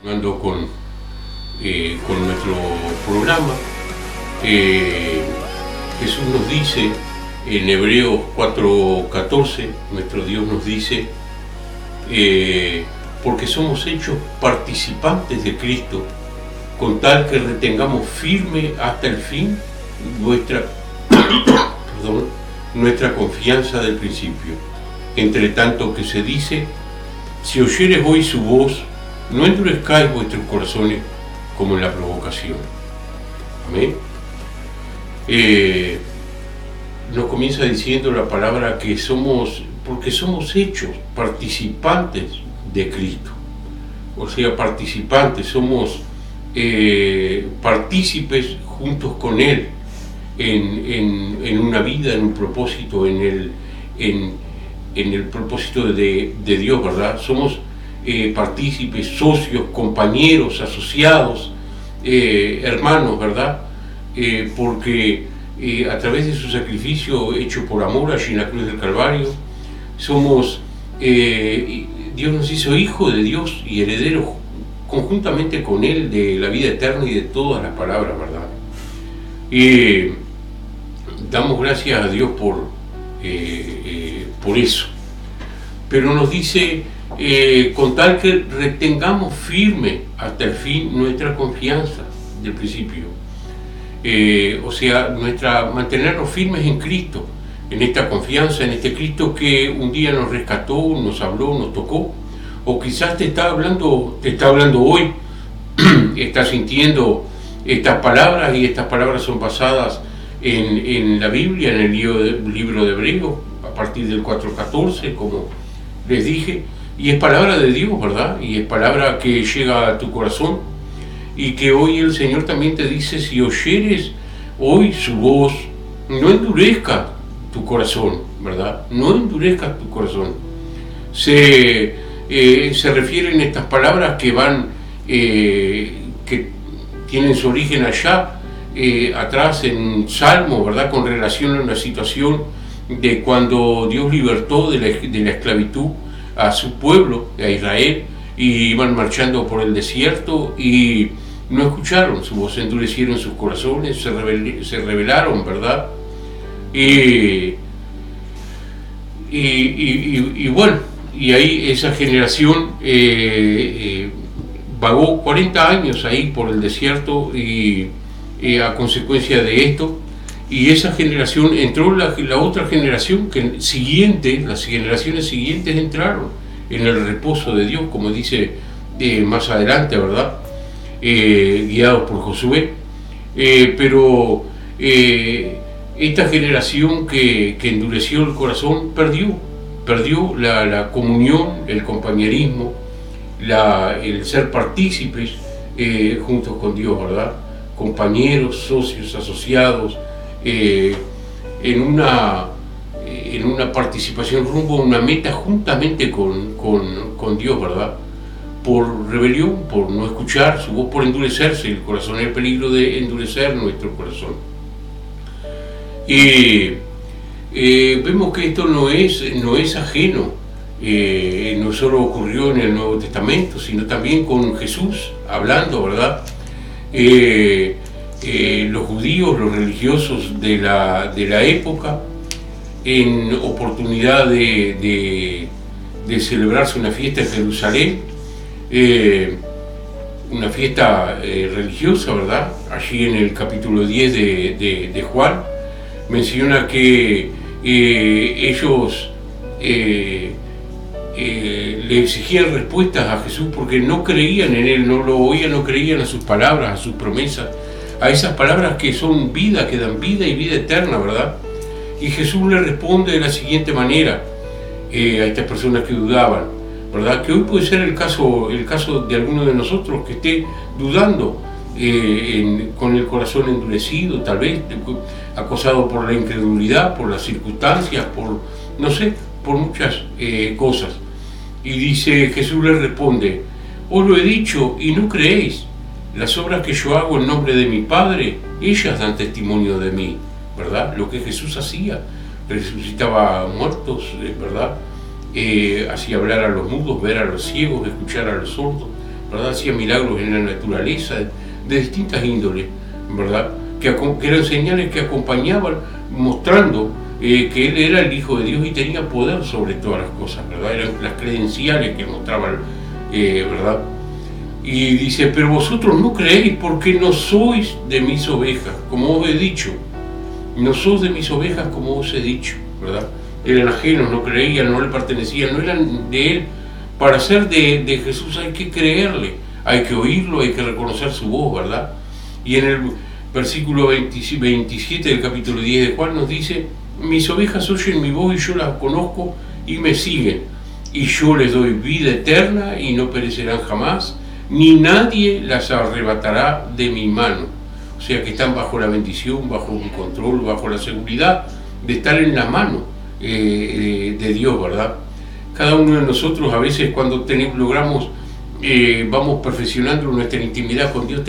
continuando con nuestro programa. Jesús nos dice en Hebreos 4:14, nuestro Dios nos dice, porque somos hechos participantes de Cristo, con tal que retengamos firme hasta el fin nuestra confianza del principio. Entre tanto que se dice, si oyeres hoy su voz, no endurezcáis vuestros corazones como en la provocación. Amén. Nos comienza diciendo la palabra que porque somos hechos participantes de Cristo. O sea, participantes, somos partícipes juntos con Él en una vida, en un propósito, en el propósito de Dios, ¿verdad? Somos partícipes, socios, compañeros, asociados, hermanos, ¿verdad? Porque a través de su sacrificio hecho por amor allí en la cruz del Calvario, Dios nos hizo hijos de Dios y herederos conjuntamente con Él de la vida eterna y de todas las palabras, ¿verdad? Damos gracias a Dios por eso. Pero nos dice, con tal que retengamos firme hasta el fin nuestra confianza del principio. O sea, mantenernos firmes en Cristo, en esta confianza, en este Cristo que un día nos rescató, nos habló, nos tocó, o quizás te está hablando hoy, estás sintiendo estas palabras, y estas palabras son basadas en la Biblia, en el libro de Hebreos, a partir del 4:14, como les dije, y es palabra de Dios, ¿verdad? Y es palabra que llega a tu corazón, y que hoy el Señor también te dice, si oyeres hoy su voz, no endurezca tu corazón, ¿verdad? No endurezcas tu corazón. Se refieren estas palabras que tienen su origen allá, atrás en Salmo, ¿verdad? Con relación a una situación de cuando Dios libertó de la esclavitud a su pueblo, a Israel, y iban marchando por el desierto y no escucharon su voz, endurecieron sus corazones, se rebelaron, ¿verdad? Y bueno, y ahí esa generación vagó 40 años ahí por el desierto y a consecuencia de esto, y esa generación entró la otra generación siguiente, las generaciones siguientes entraron en el reposo de Dios, como dice más adelante, ¿verdad? Guiados por Josué, pero esta generación que endureció el corazón perdió la comunión, el compañerismo, el ser partícipes juntos con Dios, ¿verdad? Compañeros, socios, asociados, en una participación rumbo a una meta juntamente con Dios, ¿verdad? Por rebelión, por no escuchar su voz, por endurecerse el corazón, el peligro de endurecer nuestro corazón. Vemos que esto no es ajeno, no solo ocurrió en el Nuevo Testamento, sino también con Jesús hablando, ¿verdad? Los judíos, los religiosos de la época, en oportunidad de celebrarse una fiesta en Jerusalén, una fiesta religiosa, ¿verdad? Allí en el capítulo 10 de Juan, menciona que ellos le exigían respuestas a Jesús porque no creían en Él, no lo oían, no creían a sus palabras, a sus promesas, a esas palabras que son vida, que dan vida y vida eterna, ¿verdad? Y Jesús le responde de la siguiente manera a estas personas que dudaban, ¿verdad? Que hoy puede ser el caso de alguno de nosotros que esté dudando, con el corazón endurecido, tal vez acosado por la incredulidad, por las circunstancias, por muchas cosas. Y dice, Jesús le responde, os lo he dicho y no creéis. Las obras que yo hago en nombre de mi Padre, ellas dan testimonio de mí, ¿verdad? Lo que Jesús hacía, resucitaba muertos, ¿verdad? Hacía hablar a los mudos, ver a los ciegos, escuchar a los sordos, ¿verdad? Hacía milagros en la naturaleza, de distintas índoles, ¿verdad? Que eran señales que acompañaban, mostrando que él era el Hijo de Dios y tenía poder sobre todas las cosas, ¿verdad? Eran las credenciales que mostraban, ¿verdad? Y dice, pero vosotros no creéis porque no sois de mis ovejas, como os he dicho. No sois de mis ovejas, como os he dicho, ¿verdad? Eran ajenos, no creían, no le pertenecían, no eran de él. Para ser de Jesús hay que creerle, hay que oírlo, hay que reconocer su voz, ¿verdad? Y en el versículo 27 del capítulo 10 de Juan nos dice, mis ovejas oyen mi voz y yo las conozco y me siguen. Y yo les doy vida eterna y no perecerán jamás, ni nadie las arrebatará de mi mano. O sea que están bajo la bendición, bajo un control, bajo la seguridad de estar en la mano de Dios, ¿verdad? Cada uno de nosotros a veces cuando logramos, vamos perfeccionando nuestra intimidad con Dios,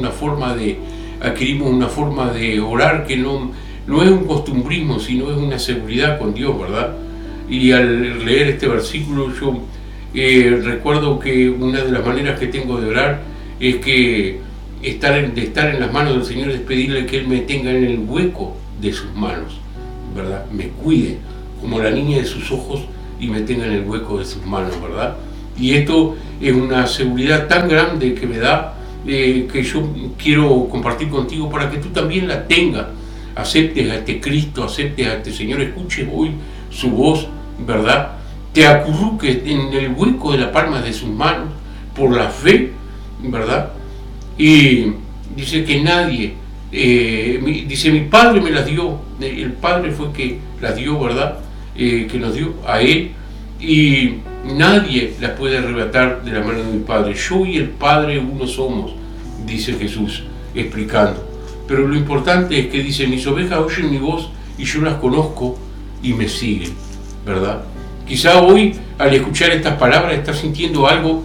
adquirimos una forma de orar que no es un costumbrismo, sino es una seguridad con Dios, ¿verdad? Y al leer este versículo yo recuerdo que una de las maneras que tengo de orar es que estar en las manos del Señor es pedirle que Él me tenga en el hueco de sus manos, ¿verdad? Me cuide como la niña de sus ojos y me tenga en el hueco de sus manos, ¿verdad? Y esto es una seguridad tan grande que me da que yo quiero compartir contigo para que tú también la tengas. Aceptes a este Cristo, aceptes a este Señor, escuches hoy su voz, ¿verdad? Te acurruques en el hueco de la palma de sus manos por la fe, ¿verdad? Y dice que nadie, dice mi Padre me las dio, el Padre fue que las dio, ¿verdad? Que nos dio a Él, y nadie las puede arrebatar de la mano de mi Padre. Yo y el Padre uno somos, dice Jesús, explicando. Pero lo importante es que dice, mis ovejas oyen mi voz y yo las conozco y me siguen, ¿verdad? Quizá hoy, al escuchar estas palabras, estás sintiendo algo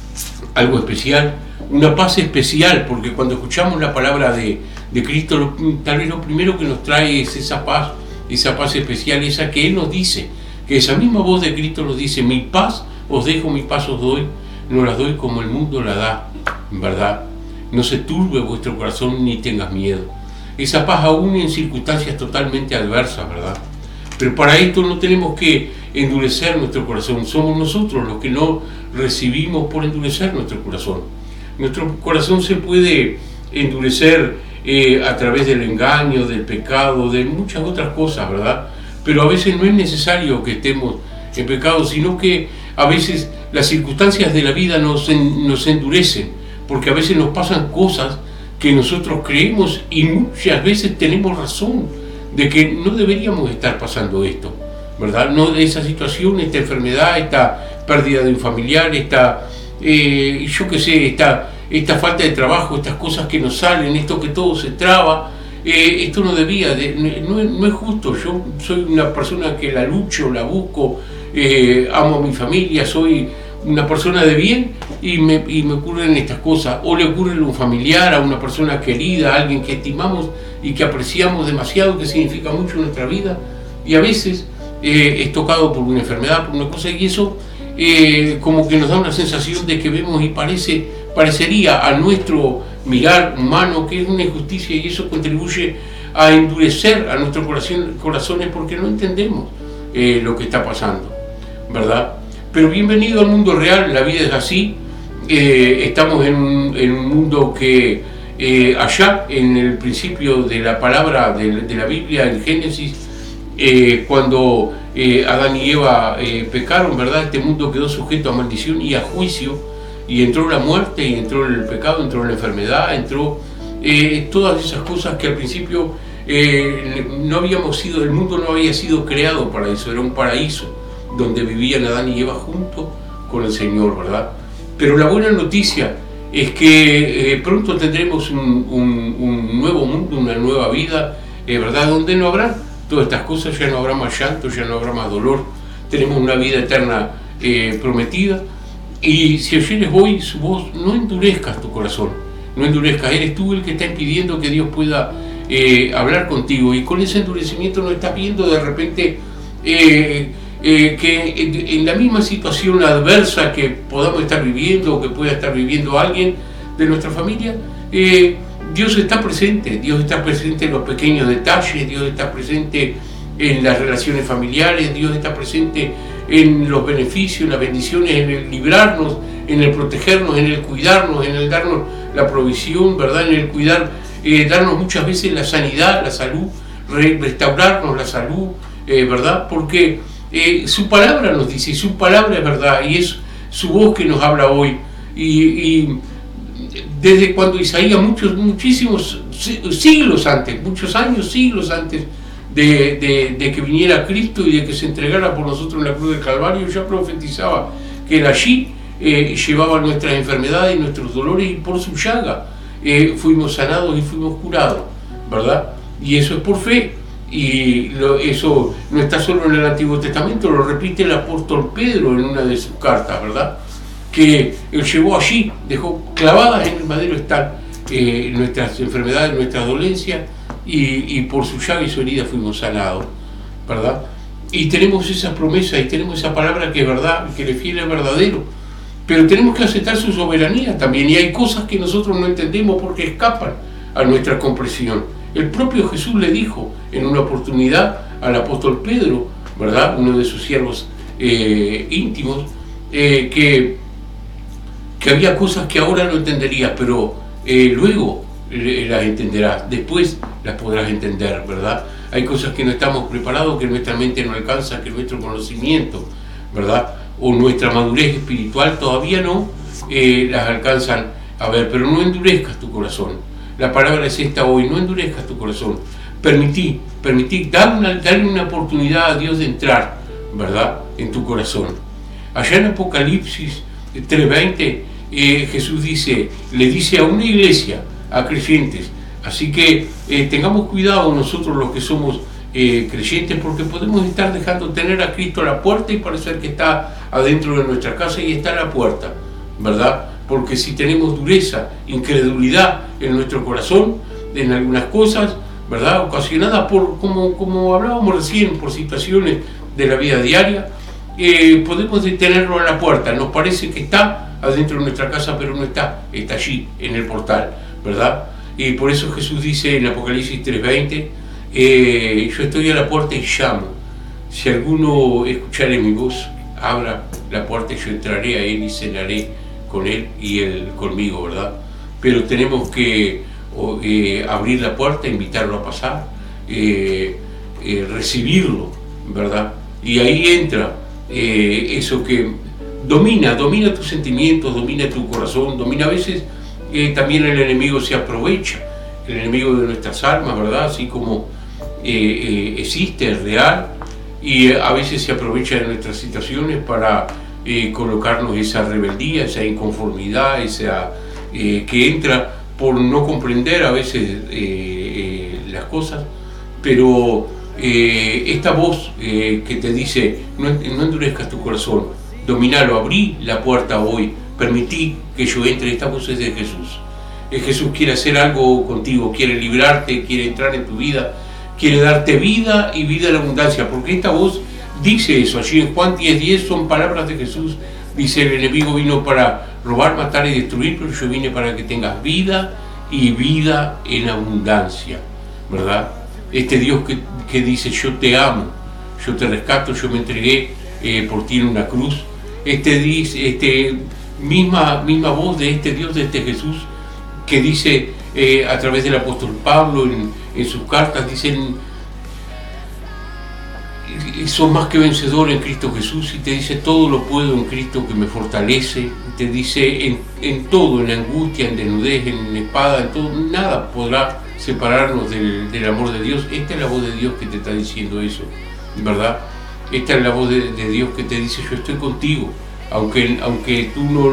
especial, una paz especial, porque cuando escuchamos la palabra de Cristo, tal vez lo primero que nos trae es esa paz especial, esa que Él nos dice, que esa misma voz de Cristo nos dice, mi paz os dejo, mi paz os doy, no las doy como el mundo la da, ¿verdad? No se turbe vuestro corazón ni tengas miedo. Esa paz aún en circunstancias totalmente adversas, ¿verdad? Pero para esto no tenemos que endurecer nuestro corazón, somos nosotros los que no recibimos por endurecer nuestro corazón. Nuestro corazón se puede endurecer a través del engaño, del pecado, de muchas otras cosas, ¿verdad? Pero a veces no es necesario que estemos en pecado, sino que a veces las circunstancias de la vida nos endurecen, porque a veces nos pasan cosas que nosotros creemos y muchas veces tenemos razón de que no deberíamos estar pasando esto, ¿verdad? No, esa situación, esta enfermedad, esta pérdida de un familiar, esta falta de trabajo, estas cosas que nos salen, esto que todo se traba, esto no debía, no es justo. Yo soy una persona que la lucho, la busco, amo a mi familia, soy una persona de bien y me ocurren estas cosas, o le ocurre a un familiar, a una persona querida, a alguien que estimamos y que apreciamos demasiado, que significa mucho en nuestra vida, y a veces es tocado por una enfermedad, por una cosa, y eso como que nos da una sensación de que vemos y parecería a nuestro mirar humano que es una injusticia, y eso contribuye a endurecer a nuestros corazones porque no entendemos lo que está pasando, ¿verdad? Pero bienvenido al mundo real, la vida es así, estamos en un mundo que allá en el principio de la palabra de la Biblia, en Génesis, cuando Adán y Eva pecaron, ¿verdad? Este mundo quedó sujeto a maldición y a juicio, y entró la muerte, y entró el pecado, entró la enfermedad, entró todas esas cosas que al principio no habíamos sido, el mundo no había sido creado para eso, era un paraíso donde vivían Adán y Eva junto con el Señor, ¿verdad? Pero la buena noticia es que pronto tendremos un nuevo mundo, una nueva vida, ¿verdad? Donde no habrá todas estas cosas, ya no habrá más llanto, ya no habrá más dolor, tenemos una vida eterna prometida. Y si oyeres hoy su voz, no endurezcas tu corazón, no endurezcas, eres tú el que está impidiendo que Dios pueda hablar contigo, y con ese endurecimiento no estás viendo de repente que en la misma situación adversa que podamos estar viviendo o que pueda estar viviendo alguien de nuestra familia, Dios está presente en los pequeños detalles, Dios está presente en las relaciones familiares, Dios está presente en los beneficios, en las bendiciones, en el librarnos, en el protegernos, en el cuidarnos, en el darnos la provisión, ¿verdad? En el cuidar, darnos muchas veces la sanidad, la salud, restaurarnos la salud, ¿verdad? Porque su palabra nos dice, su palabra es verdad, y es su voz que nos habla hoy. Y desde cuando Isaías, muchísimos siglos antes, muchos años, siglos antes de que viniera Cristo y de que se entregara por nosotros en la cruz del Calvario, ya profetizaba que él allí llevaba nuestras enfermedades y nuestros dolores, y por su llaga fuimos sanados y fuimos curados, ¿verdad? Y eso es por fe. Y eso no está solo en el Antiguo Testamento, lo repite el apóstol Pedro en una de sus cartas, ¿verdad? Que él llevó allí, dejó clavadas en el madero están nuestras enfermedades, nuestras dolencias, y por su llaga y su herida fuimos sanados, ¿verdad? Y tenemos esa promesa y tenemos esa palabra que es verdad, que el fiel es verdadero, pero tenemos que aceptar su soberanía también, y hay cosas que nosotros no entendemos porque escapan a nuestra comprensión. El propio Jesús le dijo en una oportunidad al apóstol Pedro, ¿verdad?, uno de sus siervos íntimos, que había cosas que ahora no entenderías, pero luego las entenderás, después las podrás entender, ¿verdad? Hay cosas que no estamos preparados, que nuestra mente no alcanza, que nuestro conocimiento, ¿verdad?, o nuestra madurez espiritual todavía no las alcanzan a ver, pero no endurezcas tu corazón. La palabra es esta hoy: no endurezcas tu corazón. Permití, dale una oportunidad a Dios de entrar, ¿verdad?, en tu corazón. Allá en Apocalipsis 3:20, Jesús le dice a una iglesia, a creyentes, así que tengamos cuidado nosotros los que somos creyentes, porque podemos estar dejando tener a Cristo a la puerta y parecer que está adentro de nuestra casa y está a la puerta, ¿verdad? Porque si tenemos dureza, incredulidad en nuestro corazón, en algunas cosas, ¿verdad?, ocasionadas por, como hablábamos recién, por situaciones de la vida diaria, podemos detenerlo a la puerta. Nos parece que está adentro de nuestra casa, pero no está, está allí, en el portal, ¿verdad? Y por eso Jesús dice en Apocalipsis 3:20, yo estoy a la puerta y llamo. Si alguno escuchare mi voz, abra la puerta y yo entraré a él y cenaré con él y él conmigo, ¿verdad? Pero tenemos que abrir la puerta, invitarlo a pasar, recibirlo, ¿verdad? Y ahí entra eso que domina tus sentimientos, domina tu corazón, domina. A veces también el enemigo se aprovecha, el enemigo de nuestras almas, ¿verdad? Así como existe, es real, y a veces se aprovecha de nuestras situaciones para colocarnos esa rebeldía, esa inconformidad, esa que entra por no comprender a veces las cosas, pero esta voz que te dice no endurezcas tu corazón, dominalo, abrí la puerta hoy, permití que yo entre. Esta voz es de Jesús. Jesús quiere hacer algo contigo, quiere librarte, quiere entrar en tu vida, quiere darte vida y vida en abundancia, porque esta voz dice eso. Allí en Juan 10:10 son palabras de Jesús. Dice: el enemigo vino para robar, matar y destruir, pero yo vine para que tengas vida y vida en abundancia, ¿verdad? Este Dios que dice: yo te amo, yo te rescato, yo me entregué por ti en una cruz. Misma voz de este Dios, de este Jesús, que dice a través del apóstol Pablo en sus cartas, dicen: son más que vencedor en Cristo Jesús, y te dice: todo lo puedo en Cristo que me fortalece. Te dice en todo, en angustia, en desnudez, en espada, en todo, nada podrá separarnos del amor de Dios. Esta es la voz de Dios que te está diciendo eso, ¿verdad? Esta es la voz de Dios que te dice: yo estoy contigo, aunque tú no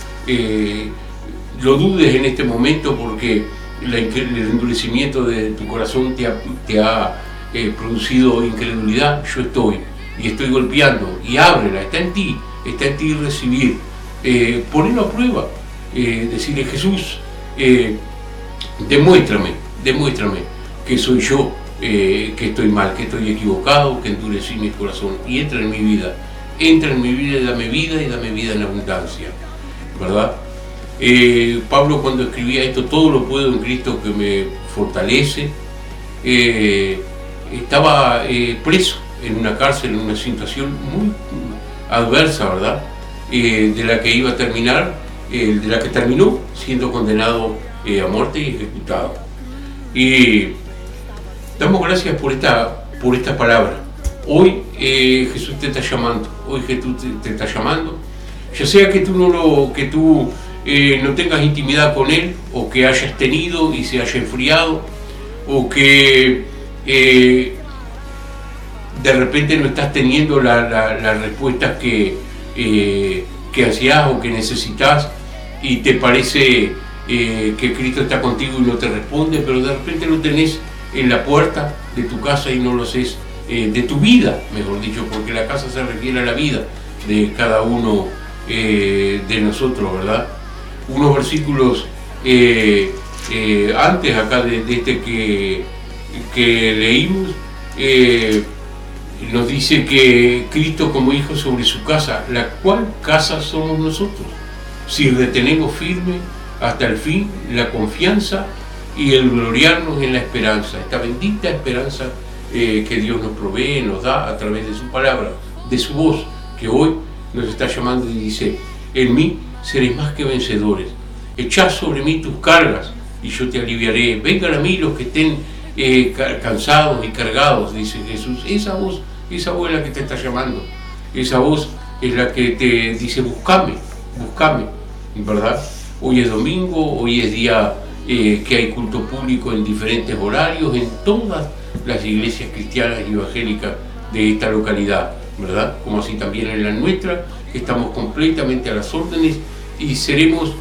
lo dudes en este momento, porque el endurecimiento de tu corazón te ha producido incredulidad. Yo estoy, y estoy golpeando, y ábrela, está en ti recibir, ponerlo a prueba, decirle: Jesús, demuéstrame que soy yo que estoy mal, que estoy equivocado, que endurecí mi corazón, y entra en mi vida y dame vida en abundancia, ¿verdad? Pablo, cuando escribía esto, todo lo puedo en Cristo que me fortalece, estaba preso en una cárcel, en una situación muy adversa, ¿verdad? De la que iba a terminar, de la que terminó siendo condenado a muerte y ejecutado. Y damos gracias por esta palabra. Hoy Jesús te está llamando, te está llamando, ya sea que tú no tengas intimidad con Él, o que hayas tenido y se haya enfriado, o que de repente no estás teniendo las respuestas que ansias o que necesitas, y te parece que Cristo está contigo y no te responde, pero de repente lo tenés en la puerta de tu casa y no lo haces, de tu vida, mejor dicho, porque la casa se refiere a la vida de cada uno de nosotros, ¿verdad? Unos versículos antes acá de este que leímos, nos dice que Cristo como hijo sobre su casa, la cual casa somos nosotros, si retenemos firme hasta el fin la confianza y el gloriarnos en la esperanza, esta bendita esperanza que Dios nos provee, nos da a través de su palabra, de su voz, que hoy nos está llamando y dice: en mí seréis más que vencedores, echad sobre mí tus cargas y yo te aliviaré, vengan a mí los que estén cansados y cargados, dice Jesús. Esa voz es la que te está llamando, esa voz es la que te dice: buscame, ¿verdad? Hoy es domingo, hoy es día que hay culto público en diferentes horarios, en todas las iglesias cristianas y evangélicas de esta localidad, ¿verdad? Como así también en la nuestra, que estamos completamente a las órdenes, y seremos,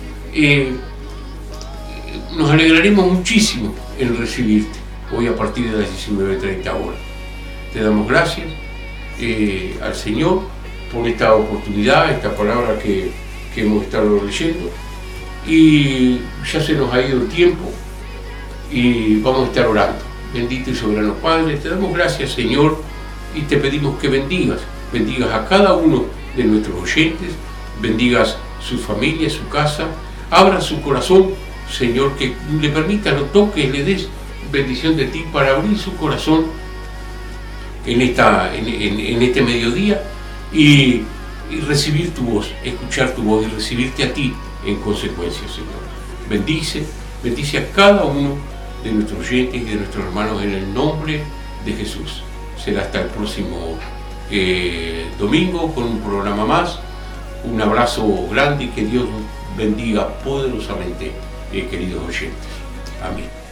nos alegraremos muchísimo en recibirte hoy a partir de las 19:30 horas. Te damos gracias al Señor por esta oportunidad, esta palabra que hemos estado leyendo, y ya se nos ha ido el tiempo y vamos a estar orando. Bendito y soberano Padre, te damos gracias, Señor, y te pedimos que bendigas a cada uno de nuestros oyentes, bendigas su familia, su casa, abra su corazón, Señor, que le permitas, lo toques, le des bendición de ti para abrir su corazón en este mediodía y recibir tu voz, escuchar tu voz y recibirte a ti en consecuencia, Señor. Bendice a cada uno de nuestros oyentes y de nuestros hermanos en el nombre de Jesús. Será hasta el próximo domingo con un programa más. Un abrazo grande y que Dios bendiga poderosamente, queridos oyentes. Amén.